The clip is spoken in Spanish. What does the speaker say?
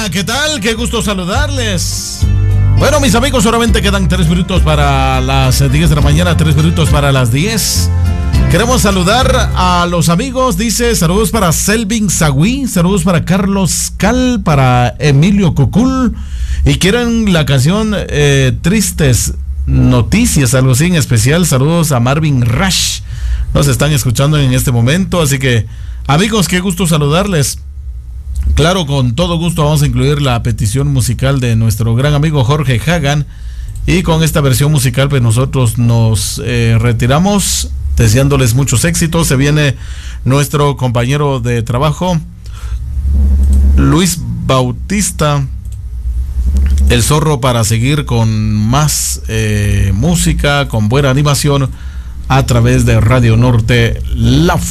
Hola, ¿qué tal? Qué gusto saludarles. Bueno, mis amigos, solamente quedan 3 minutos para las 10 de la mañana, 3 minutos para las 10. Queremos saludar a los amigos, dice, saludos para Selvin Sagüí, saludos para Carlos Cal, para Emilio Cucul, y quieren la canción Tristes Noticias, algo así en especial. Saludos a Marvin Rush, nos están escuchando en este momento, así que, amigos, qué gusto saludarles. Claro, con todo gusto vamos a incluir la petición musical de nuestro gran amigo Jorge Hagan, y con esta versión musical pues nosotros nos retiramos deseándoles muchos éxitos. Se viene nuestro compañero de trabajo Luis Bautista, el Zorro, para seguir con más música, con buena animación a través de Radio Norte, la